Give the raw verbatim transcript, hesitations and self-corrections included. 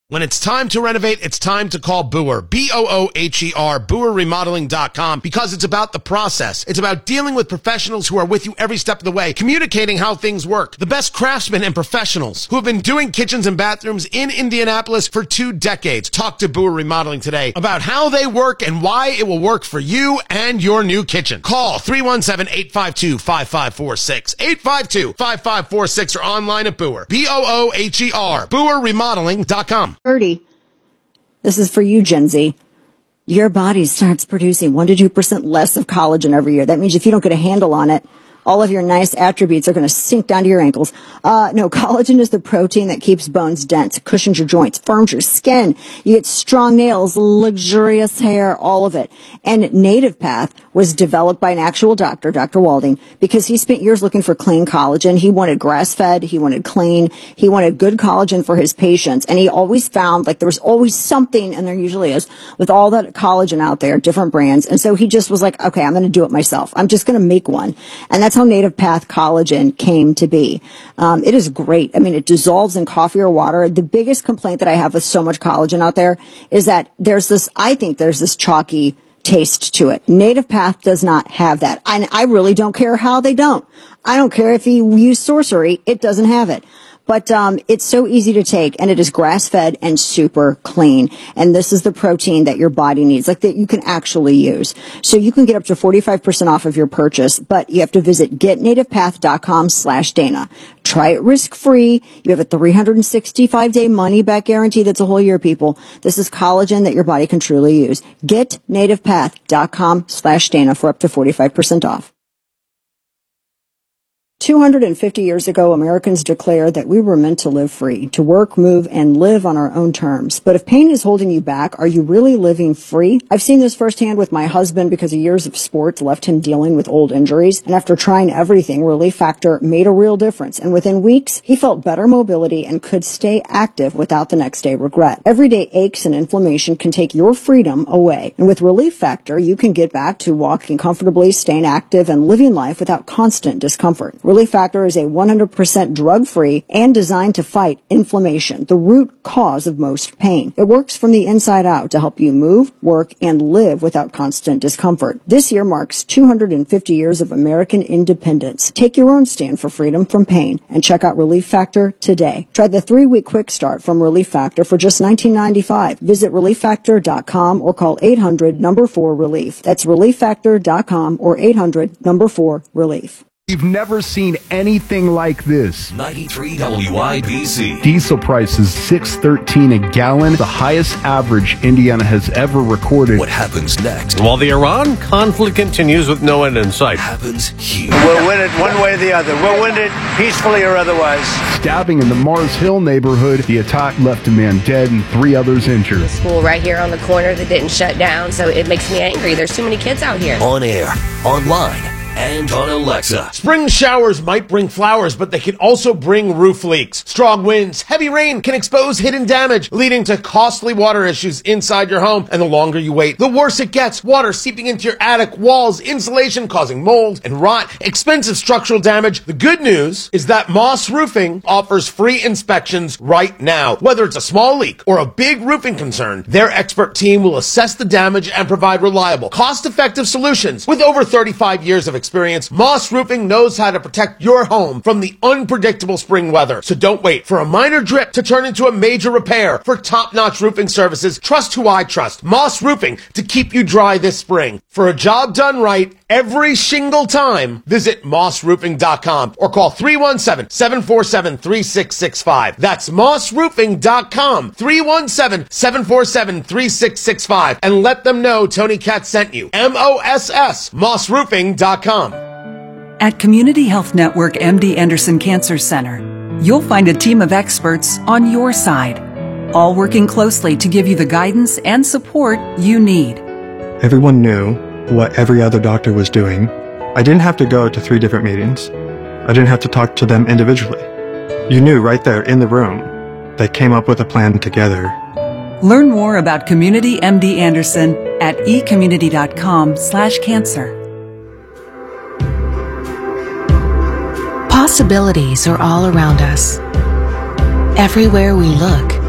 When it's time to renovate, it's time to call Boer, B O O H E R, Boer Remodeling dot com, because it's about the process. It's about dealing with professionals who are with you every step of the way, communicating how things work. The best craftsmen and professionals who have been doing kitchens and bathrooms in Indianapolis for two decades. Talk to Boer Remodeling today about how they work and why it will work for you and your new kitchen. Call three one seven, eight five two, five five four six, eight five two, five five four six, or online at Boer, B O O H E R, Boer Remodeling dot com. thirty. This is for you, Gen Z. Your body starts producing one to two percent less of collagen every year. That means if you don't get a handle on it, all of your nice attributes are going to sink down to your ankles. Uh, no, collagen is the protein that keeps bones dense, cushions your joints, firms your skin. You get strong nails, luxurious hair, all of it. And Native Path was developed by an actual doctor, Doctor Walding, because he spent years looking for clean collagen. He wanted grass-fed. He wanted clean. He wanted good collagen for his patients. And he always found, like, there was always something, and there usually is, with all that collagen out there, different brands. And so he just was like, okay, I'm going to do it myself. I'm just going to make one. And that's how Native Path collagen came to be. Um, it is great. I mean, it dissolves in coffee or water. The biggest complaint that I have with so much collagen out there is that there's this, I think there's this chalky taste to it. Native Path does not have that. And I really don't care how they don't. I don't care if you use sorcery. It doesn't have it. But um, it's so easy to take, and it is grass-fed and super clean. And this is the protein that your body needs, like that you can actually use. So you can get up to forty-five percent off of your purchase, but you have to visit get native path dot com slash Dana. Try it risk-free. You have a three hundred sixty-five day money-back guarantee. That's a whole year, people. This is collagen that your body can truly use. get native path dot com slash Dana for up to forty-five percent off. two hundred fifty years ago, Americans declared that we were meant to live free, to work, move, and live on our own terms. But if pain is holding you back, are you really living free? I've seen this firsthand with my husband because years of sports left him dealing with old injuries. And after trying everything, Relief Factor made a real difference. And within weeks, he felt better mobility and could stay active without the next day regret. Everyday aches and inflammation can take your freedom away. And with Relief Factor, you can get back to walking comfortably, staying active, and living life without constant discomfort. Relief Factor is a one hundred percent drug-free and designed to fight inflammation, the root cause of most pain. It works from the inside out to help you move, work, and live without constant discomfort. This year marks two hundred fifty years of American independence. Take your own stand for freedom from pain and check out Relief Factor today. Try the three-week quick start from Relief Factor for just nineteen ninety-five dollars. Visit relief factor dot com or call eight hundred number four relief. That's relief factor dot com or eight hundred number four relief. You've never seen anything like this. ninety-three W I B C. Diesel prices six thirteen a gallon, the highest average Indiana has ever recorded. What happens next? While the Iran conflict continues with no end in sight. Happens here. We'll win it one way or the other. We'll win it peacefully or otherwise. Stabbing in the Mars Hill neighborhood. The attack left a man dead and three others injured. The school right here on the corner that didn't shut down, so it makes me angry. There's too many kids out here. On air, online, and on Alexa. Spring showers might bring flowers, but they can also bring roof leaks. Strong winds, heavy rain can expose hidden damage, leading to costly water issues inside your home. And the longer you wait, the worse it gets. Water seeping into your attic, walls, insulation causing mold and rot, expensive structural damage. The good news is that Moss Roofing offers free inspections right now. Whether it's a small leak or a big roofing concern, their expert team will assess the damage and provide reliable, cost-effective solutions. With over thirty-five years of experience, Moss Roofing knows how to protect your home from the unpredictable spring weather. So don't wait for a minor drip to turn into a major repair. For top-notch roofing services, trust who I trust. Moss Roofing, to keep you dry this spring. For a job done right every single time, visit moss roofing dot com or call three one seven, seven four seven, three six six five. That's moss roofing dot com, three one seven, seven four seven, three six six five, and let them know Tony Katz sent you. M O S S, moss roofing dot com. At Community Health Network M D Anderson Cancer Center, you'll find a team of experts on your side, all working closely to give you the guidance and support you need. Everyone knew what every other doctor was doing. I didn't have to go to three different meetings. I didn't have to talk to them individually. You knew right there in the room. They came up with a plan together. Learn more about Community M D Anderson at e community dot com slash cancer. Possibilities are all around us. Everywhere we look,